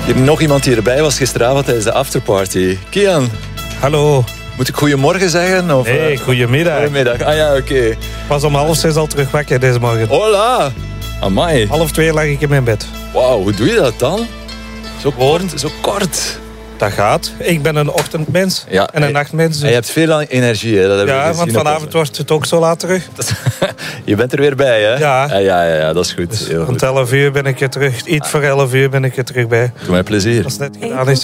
Hier nog iemand die erbij was gisteravond tijdens de afterparty. Kian, Hallo. moet ik goedemorgen zeggen? Of, Nee, goedemiddag. Goedemiddag. Ah ja, oké. Ik was om 1:30 al terug wakker deze morgen. Hola. Amai. 1:30 lag ik in mijn bed. Wauw, hoe doe je dat dan? Zo kort. Dat gaat. Ik ben een ochtendmens Ja, en een nachtmens. En je hebt veel energie, hè? Dat hebben we Ja, gezien want op vanavond wordt het ook zo laat terug. Je bent er weer bij, hè? Ja. Ja, dat is goed. Dus Heel rond goed. 11 uur ben ik er terug. Iets voor 11 uur ben ik er terug bij. Doe mij plezier. Als het net gedaan is.